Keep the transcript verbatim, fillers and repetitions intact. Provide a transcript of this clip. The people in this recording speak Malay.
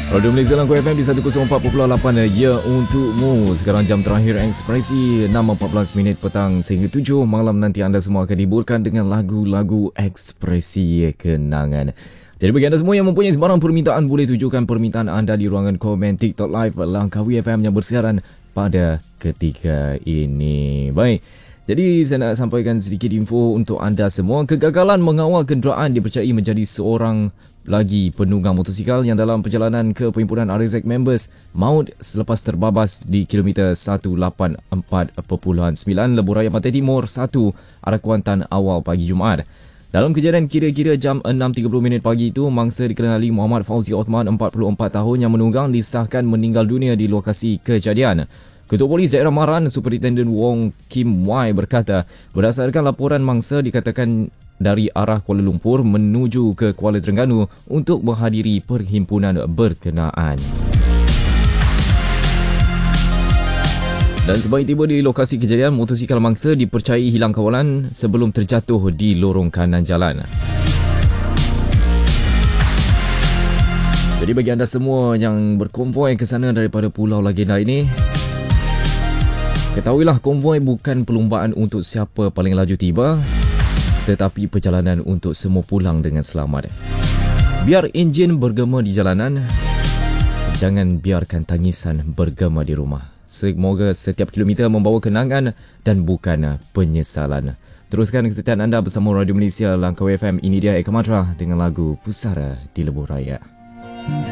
Radio Malaysia Langkau F M di seratus empat puluh lapan ya untukmu. Sekarang jam terakhir Ekspresi enam empat belas minit petang sehingga tujuh malam nanti anda semua akan dihiburkan dengan lagu-lagu Ekspresi Kenangan. Jadi bagi anda semua yang mempunyai sebarang permintaan, boleh tujukan permintaan anda di ruangan komen TikTok Live Langkawi F M yang bersiaran pada ketika ini. Baik. Jadi saya nak sampaikan sedikit info untuk anda semua. Kegagalan mengawal kenderaan dipercayai menjadi seorang lagi penunggang motosikal yang dalam perjalanan ke perhimpunan R X Z Members maut selepas terbabas di kilometer seratus lapan puluh empat perpuluhan sembilan Lebuh Raya Pantai Timur satu arah Kuantan awal pagi Jumaat. Dalam kejadian kira-kira jam enam tiga puluh minit pagi itu, mangsa dikenali Muhammad Fauzi Othman empat puluh empat tahun yang menunggang disahkan meninggal dunia di lokasi kejadian. Ketua Polis Daerah Maran, Superintendent Wong Kim Wai berkata, berdasarkan laporan mangsa dikatakan dari arah Kuala Lumpur menuju ke Kuala Terengganu untuk menghadiri perhimpunan berkenaan. Dan sebaik tiba di lokasi kejadian, motosikal mangsa dipercayai hilang kawalan sebelum terjatuh di lorong kanan jalan. Jadi bagi anda semua yang berkonvoi ke sana daripada Pulau Legenda ini, ketahuilah konvoi bukan perlumbaan untuk siapa paling laju tiba, tetapi perjalanan untuk semua pulang dengan selamat. Biar enjin bergema di jalanan, jangan biarkan tangisan bergema di rumah. Semoga setiap kilometer membawa kenangan dan bukan penyesalan. Teruskan kesetiaan anda bersama Radio Malaysia Langkawi F M. Ini dia Eka Matra dengan lagu Pusara di Lebuh Raya.